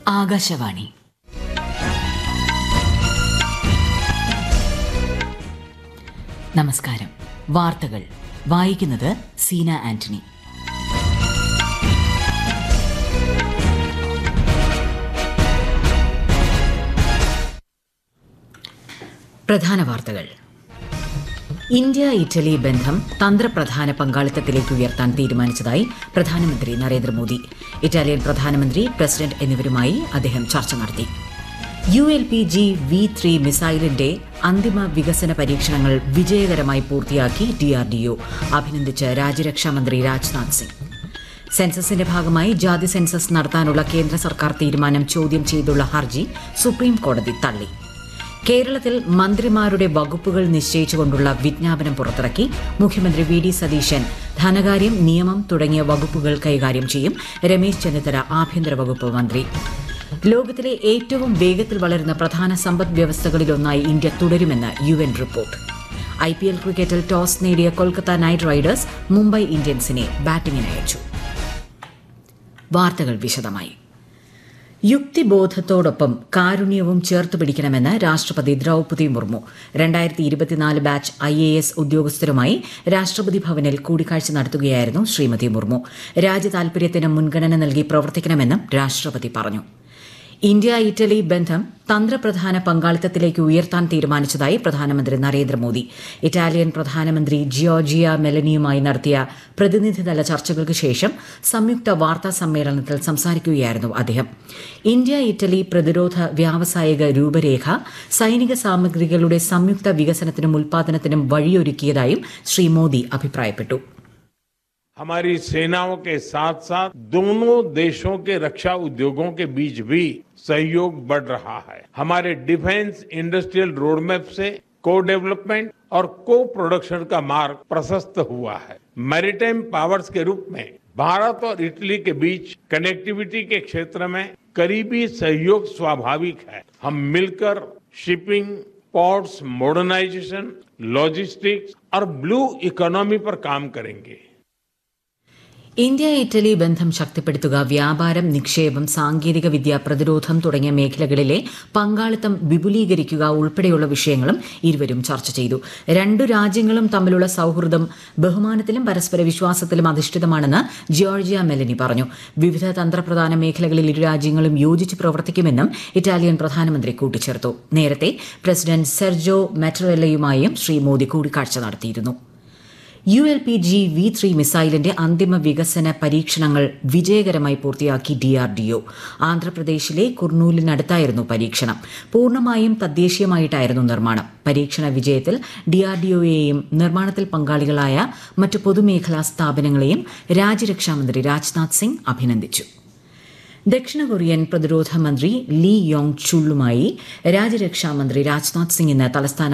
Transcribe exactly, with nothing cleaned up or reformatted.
ആകാശവാണി. നമസ്കാരം. വാർത്തകൾ വായിക്കുന്നത് സീന ആന്റണി. പ്രധാന വാർത്തകൾ. ഇന്ത്യ ഇറ്റലി ബന്ധം തന്ത്രപ്രധാന പങ്കാളിത്തത്തിലേക്ക് ഉയർത്താൻ തീരുമാനിച്ചതായി പ്രധാനമന്ത്രി നരേന്ദ്രമോദി. ഇറ്റാലിയൻ പ്രധാനമന്ത്രി, പ്രസിഡന്റ് എന്നിവരുമായി അദ്ദേഹം ചർച്ച നടത്തി. U L P G V three മിസൈലിന്റെ അന്തിമ വികസന പരീക്ഷണങ്ങൾ വിജയകരമായി പൂർത്തിയാക്കി ഡി ആർ ഡി ഒ. അഭിനന്ദിച്ച് രാജ്യരക്ഷാമന്ത്രി രാജ്നാഥ് സിംഗ്. സെൻസസിന്റെ ഭാഗമായി ജാതി സെൻസസ് നടത്താനുള്ള കേന്ദ്ര സർക്കാർ തീരുമാനം ചോദ്യം ചെയ്തുള്ള ഹർജി സുപ്രീം കോടതി തള്ളി. കേരളത്തിൽ മന്ത്രിമാരുടെ വകുപ്പുകൾ നിശ്ചയിച്ചുകൊണ്ടുള്ള വിജ്ഞാപനം പുറത്തിറക്കി. മുഖ്യമന്ത്രി വി ഡി സതീശൻ ധനകാര്യം, നിയമം തുടങ്ങിയ വകുപ്പുകൾ കൈകാര്യം ചെയ്യും. രമേശ് ചെന്നിത്തല ആഭ്യന്തര വകുപ്പ് മന്ത്രി. ലോകത്തിലെ ഏറ്റവും വേഗത്തിൽ വളരുന്ന പ്രധാന സമ്പദ് വ്യവസ്ഥകളിലൊന്നായി ഇന്ത്യ തുടരുമെന്ന് U N report. I P L ക്രിക്കറ്റിൽ ടോസ് നേടിയ കൊൽക്കത്ത നൈറ്റ് റൈഡേഴ്സ് മുംബൈ ഇന്ത്യൻസിനെ ബാറ്റിംഗിനയച്ചു. വാർത്തകൾ വിശദമായി. യുക്തിബോധത്തോടൊപ്പം കാരുണ്യവും ചേർത്ത് പിടിക്കണമെന്ന് രാഷ്ട്രപതി ദ്രൌപദി മുർമു. രണ്ടായിരത്തി ഇരുപത്തിനാല് ബാച്ച് ഐ എ എസ് ഉദ്യോഗസ്ഥരുമായി രാഷ്ട്രപതി ഭവനിൽ കൂടിക്കാഴ്ച നടത്തുകയായിരുന്നു ശ്രീമതി മുർമു. രാജ്യതാൽപര്യത്തിന് മുൻഗണന നൽകി പ്രവർത്തിക്കണമെന്നും രാഷ്ട്രപതി പറഞ്ഞു. ഇന്ത്യ ഇറ്റലി ബന്ധം തന്ത്രപ്രധാന പങ്കാളിത്തത്തിലേക്ക് ഉയർത്താൻ തീരുമാനിച്ചതായി പ്രധാനമന്ത്രി നരേന്ദ്രമോദി. ഇറ്റാലിയൻ പ്രധാനമന്ത്രി ജിയോർജിയ മെലനിയുമായി നടത്തിയ പ്രതിനിധിതല ചർച്ചകൾക്ക് ശേഷം സംയുക്ത വാർത്താ സമ്മേളനത്തിൽ സംസാരിക്കുകയായിരുന്നു അദ്ദേഹം. ഇന്ത്യ ഇറ്റലി പ്രതിരോധ വ്യാവസായിക രൂപരേഖ സൈനിക സാമഗ്രികളുടെ സംയുക്ത വികസനത്തിനും ഉൽപാദനത്തിനും വഴിയൊരുക്കിയതായും ശ്രീ മോദി അഭിപ്രായപ്പെട്ടു. हमारी सेनाओं के साथ साथ दोनों देशों के रक्षा उद्योगों के बीच भी सहयोग बढ़ रहा है. हमारे डिफेंस इंडस्ट्रियल रोडमैप से को डेवलपमेंट और को प्रोडक्शन का मार्ग प्रशस्त हुआ है. मैरीटाइम पावर्स के रूप में भारत और इटली के बीच कनेक्टिविटी के क्षेत्र में करीबी सहयोग स्वाभाविक है. हम मिलकर शिपिंग, पोर्ट्स मॉडर्नाइजेशन, लॉजिस्टिक्स और ब्लू इकोनॉमी पर काम करेंगे. ഇന്ത്യ ഇറ്റലി ബന്ധം ശക്തിപ്പെടുത്തുക, വ്യാപാരം, നിക്ഷേപം, സാങ്കേതിക വിദ്യ, പ്രതിരോധം തുടങ്ങിയ മേഖലകളിലെ പങ്കാളിത്തം വിപുലീകരിക്കുക ഉൾപ്പെടെയുള്ള വിഷയങ്ങളും ഇരുവരും ചർച്ച ചെയ്തു. രണ്ടു രാജ്യങ്ങളും തമ്മിലുള്ള സൌഹൃദം ബഹുമാനത്തിലും പരസ്പര വിശ്വാസത്തിലും അധിഷ്ഠിതമാണെന്ന് ജിയോർജിയ മെലനി പറഞ്ഞു. വിവിധ തന്ത്രപ്രധാന മേഖലകളിൽ ഇരു രാജ്യങ്ങളും യോജിച്ച് പ്രവർത്തിക്കുമെന്നും ഇറ്റാലിയൻ പ്രധാനമന്ത്രി കൂട്ടിച്ചേർത്തു. നേരത്തെ പ്രസിഡന്റ് സെർജോ മാറ്ററെല്ലയുമായും ശ്രീ മോദി കൂടിക്കാഴ്ച നടത്തിയിരുന്നു. U L P G V three മിസൈലിന്റെ അന്തിമ വികസന പരീക്ഷണങ്ങൾ വിജയകരമായി പൂർത്തിയാക്കി ഡി ആർ ഡി ഒ. ആന്ധ്രാപ്രദേശിലെ കുർണൂലിനടുത്തായിരുന്നു പരീക്ഷണം. പൂർണ്ണമായും തദ്ദേശീയമായിട്ടായിരുന്നു നിർമ്മാണം. പരീക്ഷണ വിജയത്തിൽ ഡി ആർ ഡി ഒയെയും നിർമ്മാണത്തിൽ പങ്കാളികളായ മറ്റ് പൊതുമേഖലാ സ്ഥാപനങ്ങളെയും രാജ്യരക്ഷാമന്ത്രി രാജ്നാഥ് സിംഗ് അഭിനന്ദിച്ചു. ദക്ഷിണ കൊറിയൻ പ്രതിരോധ മന്ത്രി ലീ യോങ് ചുള്ളുമായി രാജ്യരക്ഷാമന്ത്രി രാജ്നാഥ് സിംഗ് ഇന്ന് തലസ്ഥാന